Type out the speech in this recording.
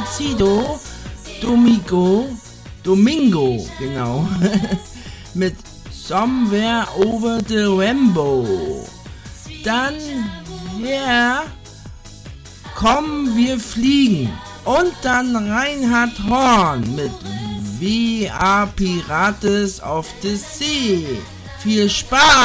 Placido Domingo, genau, mit Somewhere Over the Rainbow. Dann, ja, Komm, wir fliegen. Und dann Reinhard Horn mit We Are Pirates of the Sea. Viel Spaß!